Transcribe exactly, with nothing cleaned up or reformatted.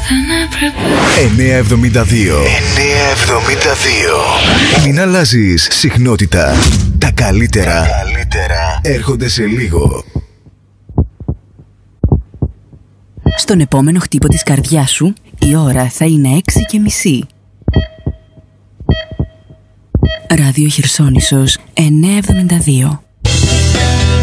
εννιακόσια εβδομήντα δύο. εννιακόσια εβδομήντα δύο. Μην αλλάζεις συχνότητα. Τα καλύτερα, Τα καλύτερα έρχονται σε λίγο. Στον επόμενο χτύπο της καρδιάς σου η ώρα θα είναι έξι και μισή. Ράδιο Χερσόνησος εννιακόσια εβδομήντα δύο.